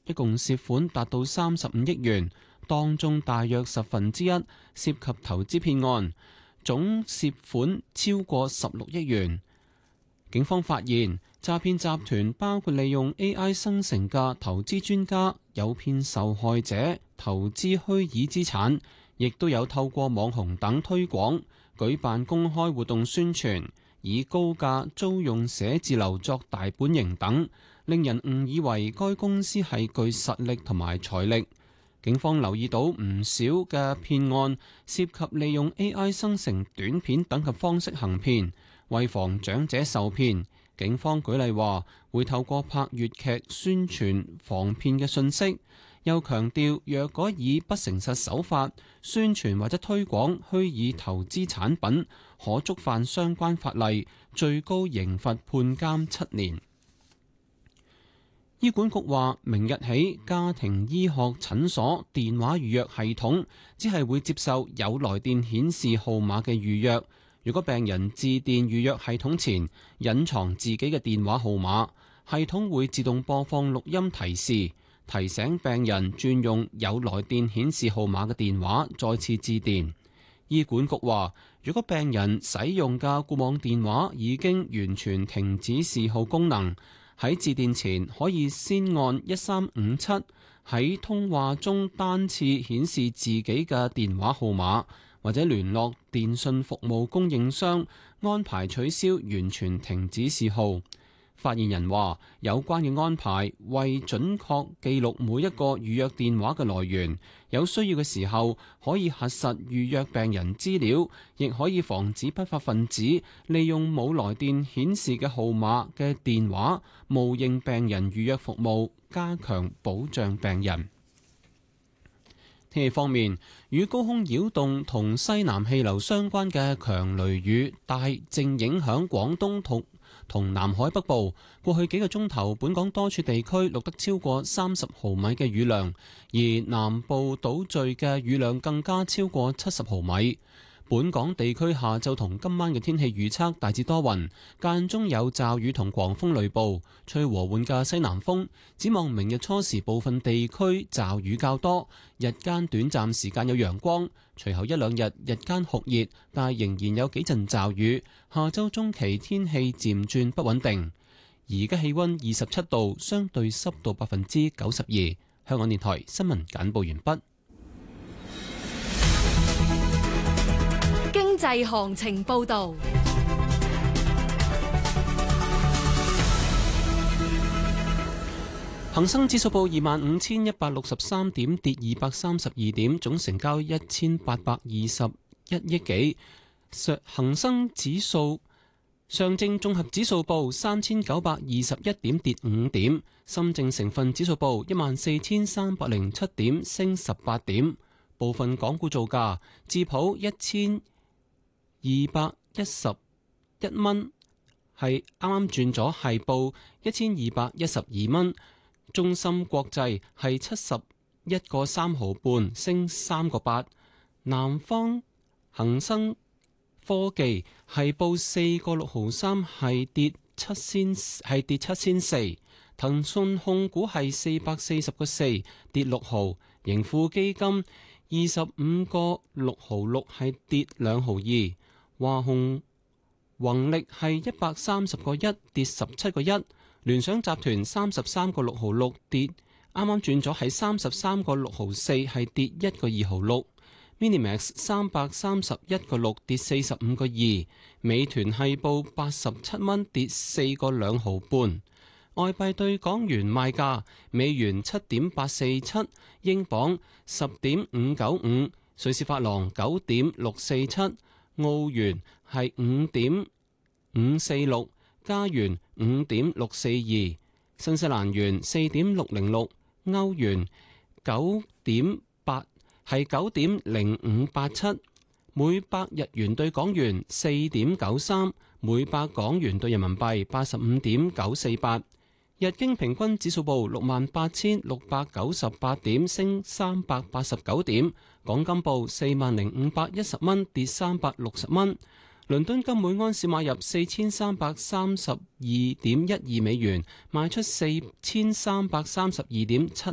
一共涉款達到35億元，當中大約1/10涉及投資騙案，總涉款超過16億元。警方發現詐騙集團包括利用 AI 生成嘅投資專家，誘騙受害者投資虛擬資產，亦都有透過網紅等推廣，舉辦公開活動宣傳，以高價租用寫字樓作大本營等，令人誤以為該公司係具實力同埋財力。警方留意到唔少嘅騙案涉及利用 AI 生成短片等嘅方式行騙。為防長者受騙，警方舉例話會透過拍粵劇宣傳防騙嘅信息，又強調若果以不誠實手法宣傳或者推廣虛擬投資產品，可觸犯相關法例，最高刑罰判監7年。醫管局話，明日起家庭醫學診所電話預約系統只係會接受有來電顯示號碼嘅預約。如果病人致電預約系統前隱藏自己嘅電話號碼，系統會自動播放錄音提示，提醒病人轉用有來電顯示號碼嘅電話再次致電。醫管局話，如果病人使用嘅固網電話已經完全停止示號功能，喺致電前可以先按1357喺通話中單次顯示自己嘅電話號碼，或者聯絡電信服務供應商安排取消完全停止示號。發言人話，有關嘅安排為準確記錄每一個預約電話嘅來源，有需要嘅時候可以核實預約病人資料，亦可以防止不法分子利用冇來電顯示嘅號碼嘅電話冒認病人預約服務，加強保障病人。天氣方面，與高空擾動同西南氣流相關嘅強雷雨帶正影響廣東同南海北部。過去幾個鐘頭，本港多處地區錄得超過30毫米嘅雨量，而南部島嶼嘅雨量更加超過70毫米。本港地區下晝同今晚嘅天氣預測大致多雲，間中有驟雨同狂風雷暴，吹和緩嘅西南風。展望明日初時部分地區驟雨較多，日間短暫時間有陽光，隨後一兩日日間酷熱，但係仍然有幾陣驟雨。下週中期天氣漸轉不穩定。而家氣溫27度，相對濕度92%。香港電台新聞簡報完畢。 經濟行情報道， 恒生指數報25,163點，跌232點，總成交1821億幾。恒生指數上證綜合指數報3921點，跌5點。深證成分指數報14,307點，升18點。部分港股造價，智普1211蚊，係啱啱轉咗，係報1212蚊。中芯國際係71個3毫半，升3個8。南方恒生科技係報4個6毫3，係跌7仙4。騰訊控股係440個4，跌6毫。盈富基金25個6毫6，係跌2毫2。華虹宏力係130個1，跌17個1。聯想集團33個6毫6，跌啱啱轉咗係33個6毫4，係跌1個2毫6。Minimax 331個6，跌45個2。美團係報87蚊，跌4個2毫半。外幣對港元賣價：美元7.847，英鎊10.595，瑞士法郎9.647，澳元係5.546，加元5.642，新西蘭元4.606，歐元9.0587，每百日元對港元4.93，每百港元對人民幣85.948。日經平均指數報68,698點，升389點。港金報40,510蚊，跌360蚊。倫敦金每安士買入4332.12美元，賣出4332.7